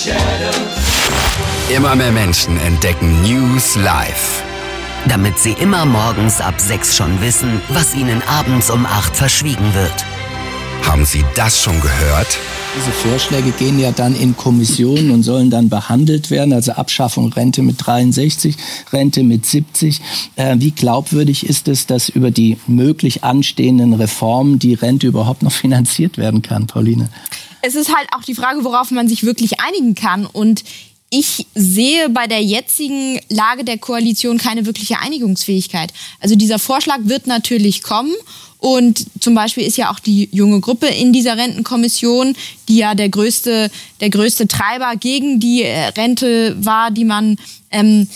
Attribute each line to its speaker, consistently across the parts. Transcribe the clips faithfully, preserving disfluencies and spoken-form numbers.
Speaker 1: Immer mehr Menschen entdecken News live.
Speaker 2: Damit sie immer morgens ab sechs schon wissen, was ihnen abends um acht verschwiegen wird.
Speaker 1: Haben Sie das schon gehört?
Speaker 3: Diese Vorschläge gehen ja dann in Kommissionen und sollen dann behandelt werden. Also Abschaffung Rente mit dreiundsechzig, Rente mit siebzig. Äh, wie glaubwürdig ist es, dass über die möglich anstehenden Reformen die Rente überhaupt noch finanziert werden kann, Pauline?
Speaker 4: Es ist halt auch die Frage, worauf man sich wirklich einigen kann. Und ich sehe bei der jetzigen Lage der Koalition keine wirkliche Einigungsfähigkeit. Also dieser Vorschlag wird natürlich kommen. Und zum Beispiel ist ja auch die junge Gruppe in dieser Rentenkommission, die ja der größte, der größte Treiber gegen die Rente war, die man ähm,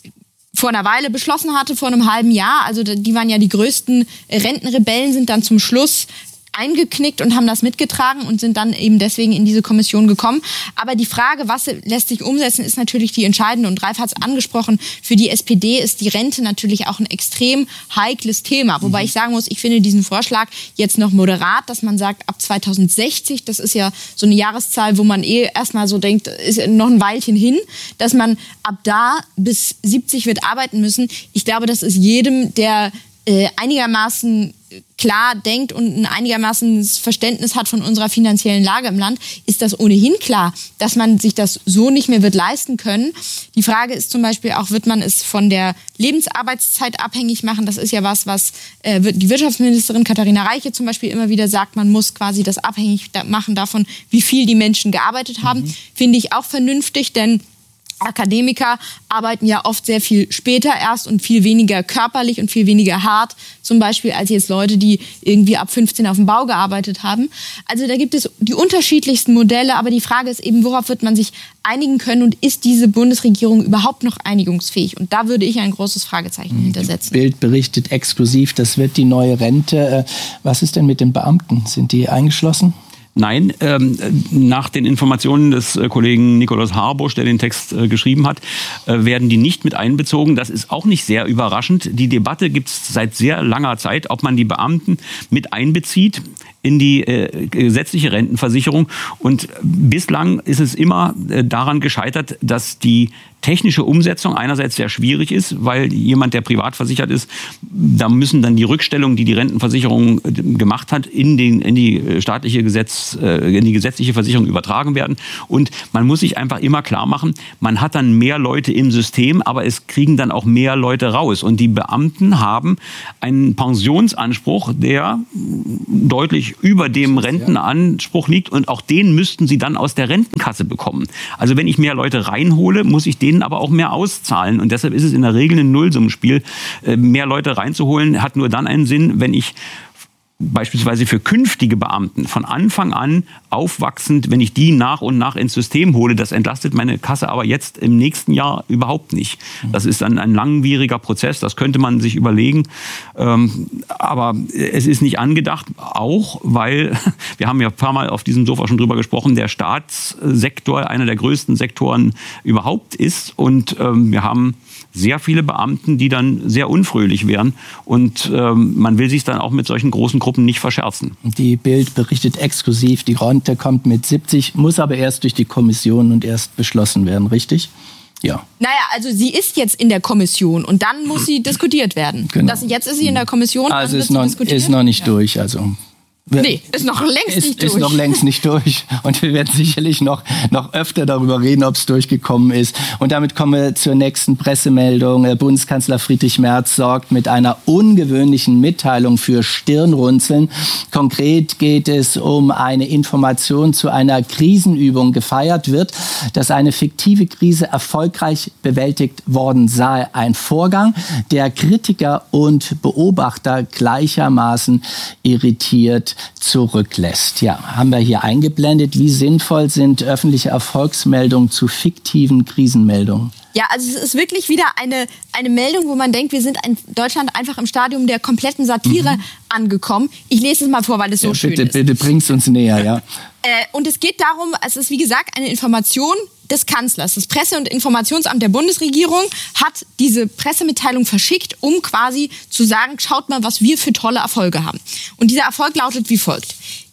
Speaker 4: vor einer Weile beschlossen hatte, vor einem halben Jahr. Also die waren ja die größten Rentenrebellen, sind dann zum Schluss eingeknickt und haben das mitgetragen und sind dann eben deswegen in diese Kommission gekommen. Aber die Frage, was lässt sich umsetzen, ist natürlich die entscheidende. Und Ralf hat es angesprochen, für die S P D ist die Rente natürlich auch ein extrem heikles Thema. Wobei ich sagen muss, ich finde diesen Vorschlag jetzt noch moderat, dass man sagt, ab zweitausendsechzig, das ist ja so eine Jahreszahl, wo man eh erstmal so denkt, ist noch ein Weilchen hin, dass man ab da bis siebzig wird arbeiten müssen. Ich glaube, das ist jedem, der äh, einigermaßen klar denkt und ein einigermaßen Verständnis hat von unserer finanziellen Lage im Land, ist das ohnehin klar, dass man sich das so nicht mehr wird leisten können. Die Frage ist zum Beispiel auch, wird man es von der Lebensarbeitszeit abhängig machen? Das ist ja was, was äh, die Wirtschaftsministerin Katharina Reiche zum Beispiel immer wieder sagt, man muss quasi das abhängig machen davon, wie viel die Menschen gearbeitet haben. Mhm. Finde ich auch vernünftig, denn Akademiker arbeiten ja oft sehr viel später erst und viel weniger körperlich und viel weniger hart, zum Beispiel als jetzt Leute, die irgendwie ab fünfzehn auf dem Bau gearbeitet haben. Also da gibt es die unterschiedlichsten Modelle, aber die Frage ist eben, worauf wird man sich einigen können und ist diese Bundesregierung überhaupt noch einigungsfähig? Und da würde ich ein großes Fragezeichen hintersetzen.
Speaker 3: Bild berichtet exklusiv, das wird die neue Rente. Was ist denn mit den Beamten? Sind die eingeschlossen?
Speaker 5: Nein, ähm, nach den Informationen des äh, Kollegen Nikolaus Harbusch, der den Text äh, geschrieben hat, äh, werden die nicht mit einbezogen. Das ist auch nicht sehr überraschend. Die Debatte gibt es seit sehr langer Zeit, ob man die Beamten mit einbezieht in die äh, gesetzliche Rentenversicherung. Und bislang ist es immer äh, daran gescheitert, dass die technische Umsetzung einerseits sehr schwierig ist, weil jemand, der privat versichert ist, da müssen dann die Rückstellungen, die die Rentenversicherung gemacht hat, in, den, in die staatliche Gesetz, in die gesetzliche Versicherung übertragen werden. Und man muss sich einfach immer klar machen, man hat dann mehr Leute im System, aber es kriegen dann auch mehr Leute raus. Und die Beamten haben einen Pensionsanspruch, der deutlich über dem Rentenanspruch liegt. Und auch den müssten sie dann aus der Rentenkasse bekommen. Also wenn ich mehr Leute reinhole, muss ich denen aber auch mehr auszahlen. Und deshalb ist es in der Regel ein Nullsummenspiel. Mehr Leute reinzuholen hat nur dann einen Sinn, wenn ich beispielsweise für künftige Beamten von Anfang an aufwachsend, wenn ich die nach und nach ins System hole, das entlastet meine Kasse aber jetzt im nächsten Jahr überhaupt nicht. Das ist dann ein langwieriger Prozess, das könnte man sich überlegen. Ähm, aber es ist nicht angedacht, auch weil, wir haben ja ein paar Mal auf diesem Sofa schon drüber gesprochen, der Staatssektor einer der größten Sektoren überhaupt ist und ähm, wir haben sehr viele Beamten, die dann sehr unfröhlich wären. Und ähm, man will sich dann auch mit solchen großen Gruppen nicht verscherzen.
Speaker 3: Die Bild berichtet exklusiv, die Rente kommt mit siebzig, muss aber erst durch die Kommission und erst beschlossen werden, richtig? Ja.
Speaker 4: Naja, also sie ist jetzt in der Kommission und dann muss sie diskutiert werden.
Speaker 3: Genau.
Speaker 4: Das, jetzt ist sie in der Kommission,
Speaker 3: also
Speaker 4: dann
Speaker 3: ist noch, ist noch nicht ja. durch, also...
Speaker 4: Nee, ist noch längst
Speaker 3: ist,
Speaker 4: nicht durch.
Speaker 3: Ist noch längst nicht durch. Und wir werden sicherlich noch, noch öfter darüber reden, ob es durchgekommen ist. Und damit kommen wir zur nächsten Pressemeldung. Bundeskanzler Friedrich Merz sorgt mit einer ungewöhnlichen Mitteilung für Stirnrunzeln. Konkret geht es um eine Information zu einer Krisenübung. Gefeiert wird, dass eine fiktive Krise erfolgreich bewältigt worden sei. Ein Vorgang, der Kritiker und Beobachter gleichermaßen irritiert zurücklässt. Ja, haben wir hier eingeblendet. Wie sinnvoll sind öffentliche Erfolgsmeldungen zu fiktiven Krisenmeldungen?
Speaker 4: Ja, also es ist wirklich wieder eine, eine Meldung, wo man denkt, wir sind in Deutschland einfach im Stadium der kompletten Satire mhm. angekommen. Ich lese es mal vor, weil es so
Speaker 3: ja,
Speaker 4: schön
Speaker 3: bitte,
Speaker 4: ist.
Speaker 3: Bitte bring's uns näher, ja.
Speaker 4: äh, und es geht darum, es ist wie gesagt eine Information des Kanzlers. Das Presse- und Informationsamt der Bundesregierung hat diese Pressemitteilung verschickt, um quasi zu sagen, schaut mal, was wir für tolle Erfolge haben. Und dieser Erfolg lautet wie folgt.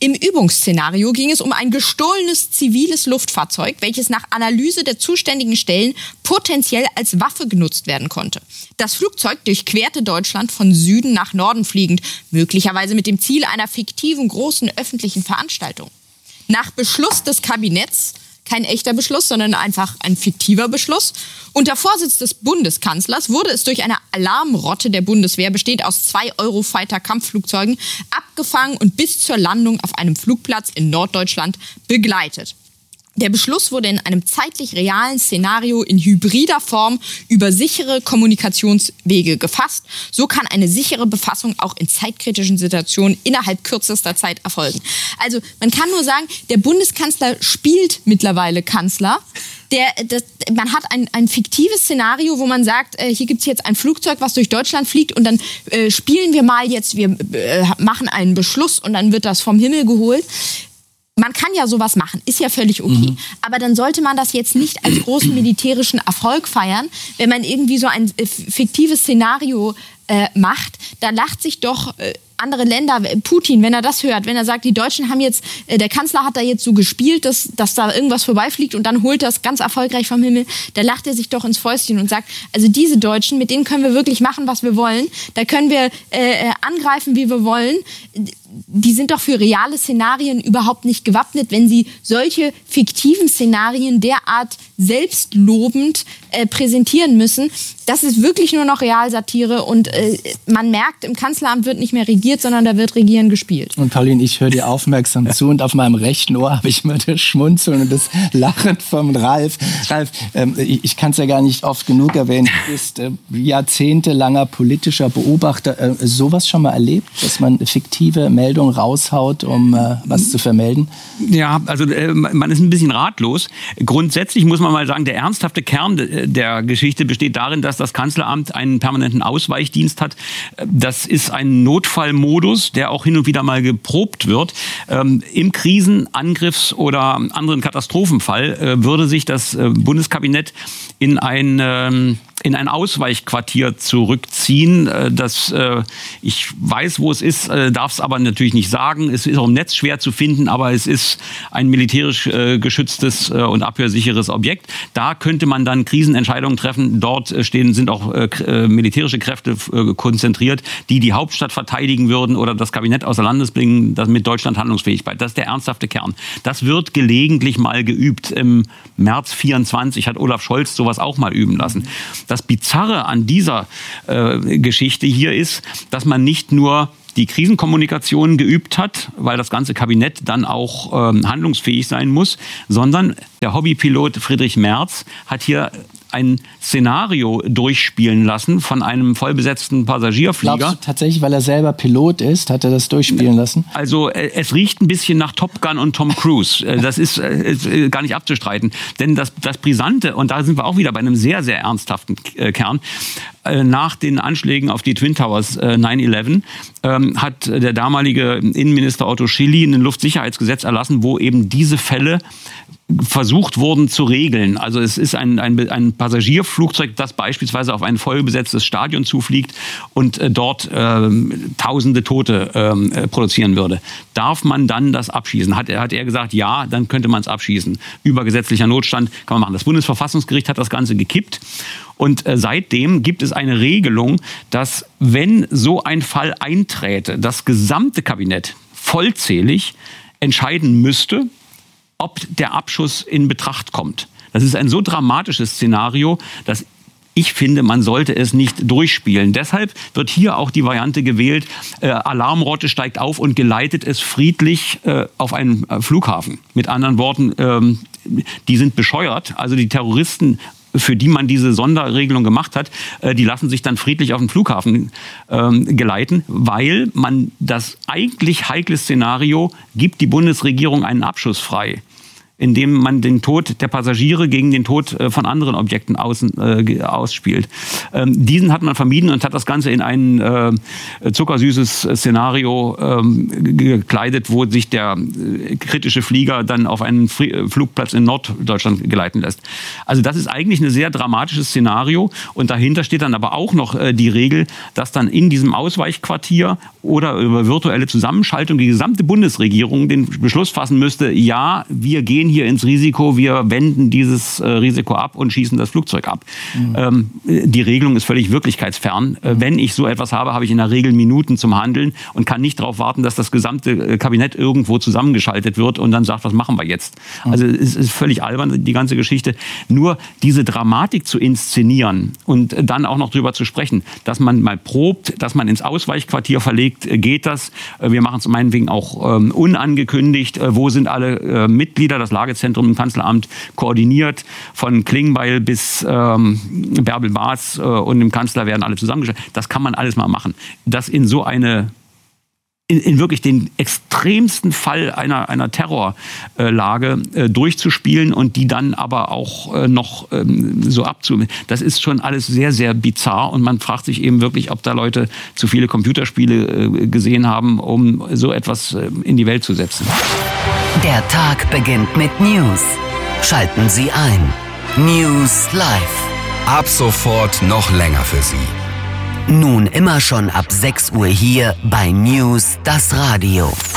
Speaker 4: Im Übungsszenario ging es um ein gestohlenes ziviles Luftfahrzeug, welches nach Analyse der zuständigen Stellen potenziell als Waffe genutzt werden konnte. Das Flugzeug durchquerte Deutschland von Süden nach Norden fliegend, möglicherweise mit dem Ziel einer fiktiven großen öffentlichen Veranstaltung. Nach Beschluss des Kabinetts, kein echter Beschluss, sondern einfach ein fiktiver Beschluss, unter Vorsitz des Bundeskanzlers wurde es durch eine Alarmrotte der Bundeswehr, bestehend aus zwei Eurofighter-Kampfflugzeugen, abgefangen und bis zur Landung auf einem Flugplatz in Norddeutschland begleitet. Der Beschluss wurde in einem zeitlich realen Szenario in hybrider Form über sichere Kommunikationswege gefasst. So kann eine sichere Befassung auch in zeitkritischen Situationen innerhalb kürzester Zeit erfolgen. Also man kann nur sagen, der Bundeskanzler spielt mittlerweile Kanzler. Der, das, man hat ein, ein fiktives Szenario, wo man sagt, äh, hier gibt's jetzt ein Flugzeug, was durch Deutschland fliegt und dann äh, spielen wir mal jetzt, wir äh, machen einen Beschluss und dann wird das vom Himmel geholt. Man kann ja sowas machen, ist ja völlig okay. Mhm. Aber dann sollte man das jetzt nicht als großen militärischen Erfolg feiern, wenn man irgendwie so ein äh, fiktives Szenario äh, macht. Da lacht sich doch äh, andere Länder, Putin, wenn er das hört, wenn er sagt, die Deutschen haben jetzt, äh, der Kanzler hat da jetzt so gespielt, dass, dass da irgendwas vorbeifliegt und dann holt das ganz erfolgreich vom Himmel, da lacht er sich doch ins Fäustchen und sagt, also diese Deutschen, mit denen können wir wirklich machen, was wir wollen, da können wir äh, angreifen, wie wir wollen. Die sind doch für reale Szenarien überhaupt nicht gewappnet, wenn sie solche fiktiven Szenarien derart selbstlobend äh, präsentieren müssen. Das ist wirklich nur noch Realsatire und äh, man merkt, im Kanzleramt wird nicht mehr regiert, sondern da wird Regieren gespielt.
Speaker 3: Und Pauline, ich höre dir aufmerksam zu und auf meinem rechten Ohr habe ich immer das Schmunzeln und das Lachen vom Ralf. Ralf, ähm, ich, ich kann es ja gar nicht oft genug erwähnen, du bist äh, jahrzehntelanger politischer Beobachter. Äh, sowas schon mal erlebt, dass man fiktive Meldung raushaut, um äh, was zu vermelden?
Speaker 5: Ja, also äh, man ist ein bisschen ratlos. Grundsätzlich muss man mal sagen, der ernsthafte Kern de, der Geschichte besteht darin, dass das Kanzleramt einen permanenten Ausweichdienst hat. Das ist ein Notfallmodus, der auch hin und wieder mal geprobt wird. Ähm, Im Krisen-, Angriffs- oder anderen Katastrophenfall äh, würde sich das äh, Bundeskabinett in ein ähm, in ein Ausweichquartier zurückziehen. Das, äh, ich weiß, wo es ist, äh, darf es aber natürlich nicht sagen. Es ist auch im Netz schwer zu finden, aber es ist ein militärisch äh, geschütztes äh, und abhörsicheres Objekt. Da könnte man dann Krisenentscheidungen treffen. Dort stehen, sind auch äh, militärische Kräfte äh, konzentriert, die die Hauptstadt verteidigen würden oder das Kabinett außer Landes bringen, das mit Deutschland handlungsfähig bleibt. Das ist der ernsthafte Kern. Das wird gelegentlich mal geübt. Im März vierundzwanzig hat Olaf Scholz sowas auch mal üben lassen. Das Bizarre an dieser äh, Geschichte hier ist, dass man nicht nur die Krisenkommunikation geübt hat, weil das ganze Kabinett dann auch ähm, handlungsfähig sein muss, sondern der Hobbypilot Friedrich Merz hat hier ein Szenario durchspielen lassen von einem vollbesetzten Passagierflieger.
Speaker 3: Glaubst du tatsächlich, weil er selber Pilot ist, hat er das durchspielen lassen?
Speaker 5: Also es riecht ein bisschen nach Top Gun und Tom Cruise. Das ist, ist gar nicht abzustreiten. Denn das, das Brisante, und da sind wir auch wieder bei einem sehr, sehr ernsthaften Kern, nach den Anschlägen auf die Twin Towers neun elf ähm, hat der damalige Innenminister Otto Schily ein Luftsicherheitsgesetz erlassen, wo eben diese Fälle versucht wurden zu regeln. Also es ist ein, ein, ein Passagierflugzeug, das beispielsweise auf ein vollbesetztes Stadion zufliegt und äh, dort äh, tausende Tote äh, produzieren würde. Darf man dann das abschießen? Hat er, hat er gesagt, ja, dann könnte man es abschießen. Über gesetzlicher Notstand kann man machen. Das Bundesverfassungsgericht hat das Ganze gekippt. Und äh, seitdem gibt es eine Regelung, dass wenn so ein Fall einträte, das gesamte Kabinett vollzählig entscheiden müsste, ob der Abschuss in Betracht kommt. Das ist ein so dramatisches Szenario, dass ich finde, man sollte es nicht durchspielen. Deshalb wird hier auch die Variante gewählt, äh, Alarmrotte steigt auf und geleitet es friedlich äh, auf einen äh, Flughafen. Mit anderen Worten, ähm, die sind bescheuert. Also die Terroristen, für die man diese Sonderregelung gemacht hat, äh, die lassen sich dann friedlich auf den Flughafen ähm, geleiten, weil man das eigentlich heikle Szenario, gibt die Bundesregierung einen Abschuss frei, in dem man den Tod der Passagiere gegen den Tod äh, von anderen Objekten außen, äh, ausspielt. Ähm, diesen hat man vermieden und hat das Ganze in ein äh, zuckersüßes Szenario ähm, gekleidet, wo sich der äh, kritische Flieger dann auf einen Fri- Flugplatz in Norddeutschland geleiten lässt. Also das ist eigentlich ein sehr dramatisches Szenario und dahinter steht dann aber auch noch äh, die Regel, dass dann in diesem Ausweichquartier oder über virtuelle Zusammenschaltung die gesamte Bundesregierung den Beschluss fassen müsste, ja, wir gehen hier ins Risiko, wir wenden dieses äh, Risiko ab und schießen das Flugzeug ab. Mhm. Ähm, die Regelung ist völlig wirklichkeitsfern. Äh, wenn ich so etwas habe, habe ich in der Regel Minuten zum Handeln und kann nicht darauf warten, dass das gesamte äh, Kabinett irgendwo zusammengeschaltet wird und dann sagt, was machen wir jetzt? Mhm. Also es ist völlig albern, die ganze Geschichte. Nur diese Dramatik zu inszenieren und dann auch noch drüber zu sprechen, dass man mal probt, dass man ins Ausweichquartier verlegt, äh, geht das. Äh, wir machen es meinetwegen auch ähm, unangekündigt. Äh, wo sind alle äh, Mitglieder? Das Lagezentrum im Kanzleramt koordiniert. Von Klingbeil bis ähm, Bärbel Baas äh, und dem Kanzler werden alle zusammengestellt. Das kann man alles mal machen. Das in so eine In, in wirklich den extremsten Fall einer, einer Terrorlage äh, durchzuspielen und die dann aber auch äh, noch ähm, so abzu... Das ist schon alles sehr, sehr bizarr und man fragt sich eben wirklich, ob da Leute zu viele Computerspiele äh, gesehen haben, um so etwas äh, in die Welt zu setzen.
Speaker 2: Der Tag beginnt mit News. Schalten Sie ein. News Live.
Speaker 1: Ab sofort noch länger für Sie.
Speaker 2: Nun immer schon ab sechs Uhr hier bei News, das Radio.